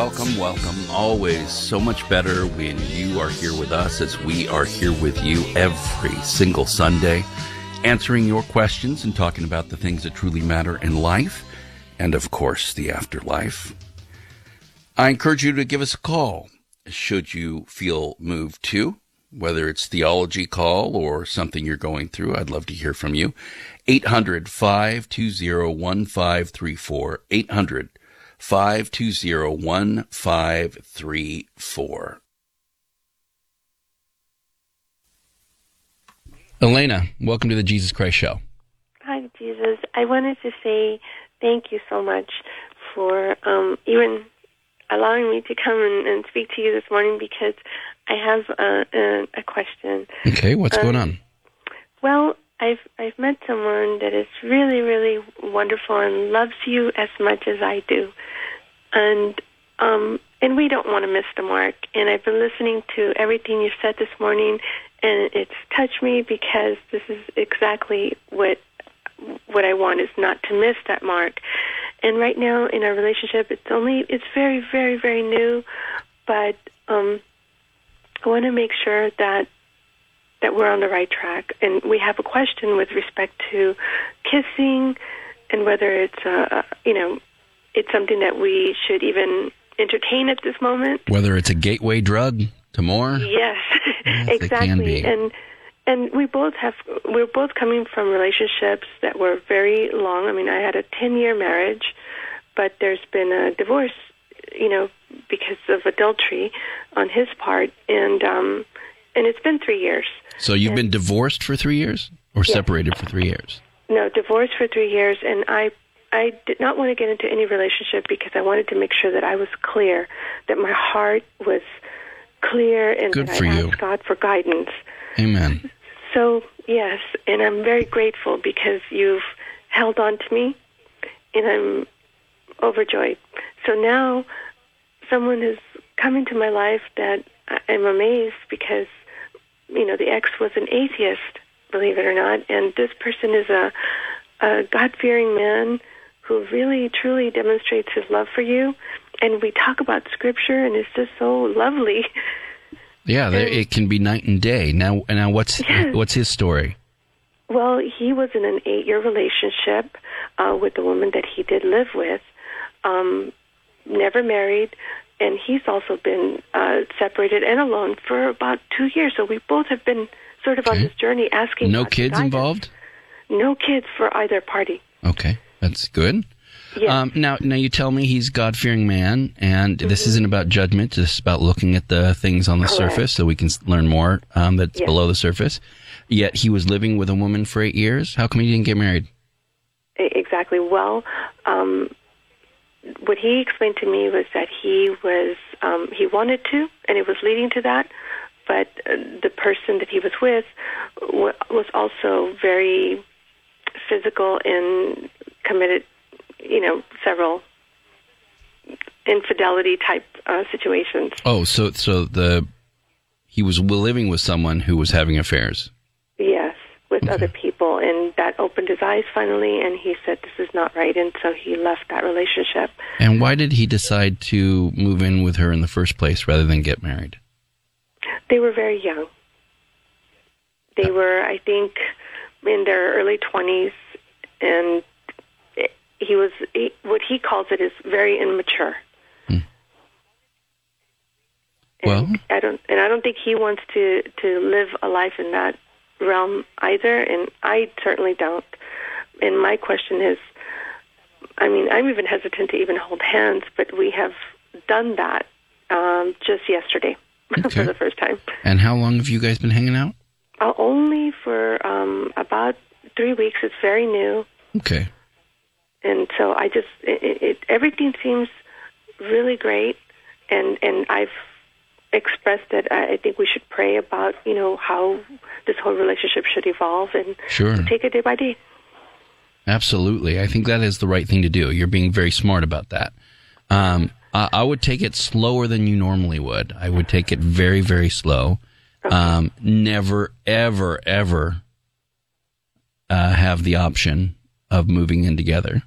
welcome, welcome. Always so much better when you are here with us as we are here with you every single Sunday, answering your questions and talking about the things that truly matter in life and, of course, the afterlife. I encourage you to give us a call should you feel moved to, whether it's theology call or something you're going through. I'd love to hear from you. 800-520-1534. 800-520-1534. Elena, welcome to the Jesus Christ Show. Hi, Jesus. I wanted to say thank you so much for even allowing me to come and speak to you this morning, because I have a question. Okay, what's going on? Well, I've met someone that is really, really wonderful and loves you as much as I do, and we don't want to miss the mark. And I've been listening to everything you said this morning, and it's touched me, because this is exactly what I want, is not to miss that mark. And right now in our relationship, it's very, very, very new, but I want to make sure that we're on the right track. And we have a question with respect to kissing, and whether it's it's something that we should even entertain at this moment. Whether it's a gateway drug to more. Yes, yes, exactly. It can be. And we're both coming from relationships that were very long. I mean, I had a 10-year marriage, but there's been a divorce, because of adultery on his part, and it's been 3 years. So you've been divorced for 3 years, or yes. Separated for 3 years? No, divorced for 3 years, and I did not want to get into any relationship, because I wanted to make sure that I was clear, that my heart was clear, and Good that for I you. asked God for guidance. Amen. So, yes, and I'm very grateful, because you've held on to me, and I'm overjoyed. So now someone has come into my life that I'm amazed, because, the ex was an atheist, believe it or not, and this person is a God-fearing man who really, truly demonstrates his love for you. And we talk about Scripture, and it's just so lovely. Yeah, it can be night and day. Now, what's his story? Well, he was in an 8-year relationship with a woman that he did live with, never married, and he's also been separated and alone for about 2 years. So we both have been sort of on this journey asking. No God kids guidance. involved? No kids for either party. Okay, that's good. Yes. Now you tell me he's a God-fearing man, and this isn't about judgment. This is about looking at the things on the surface, so we can learn more that's below the surface. Yet he was living with a woman for 8 years. How come he didn't get married? Exactly. Well, what he explained to me was that he wanted to, and it was leading to that, but the person that he was with was also very physical and committed, several infidelity type situations. Oh, so he was living with someone who was having affairs. Yes, with other people, and that opened his eyes finally, and he said this is not right, and so he left that relationship. And why did he decide to move in with her in the first place rather than get married? They were very young. They were, I think, in their early 20s, and what he calls it is very immature. Well, I don't think he wants to live a life in that realm either, and I certainly don't. And my question is, I'm even hesitant to even hold hands, but we have done that just yesterday for the first time. And how long have you guys been hanging out? Only for about 3 weeks. It's very new. Okay. And so I just, everything seems really great, and I've expressed that I think we should pray about, how this whole relationship should evolve, and take it day by day. Absolutely. I think that is the right thing to do. You're being very smart about that. I would take it slower than you normally would. I would take it very, very slow. Okay. Never, ever, ever have the option of moving in together.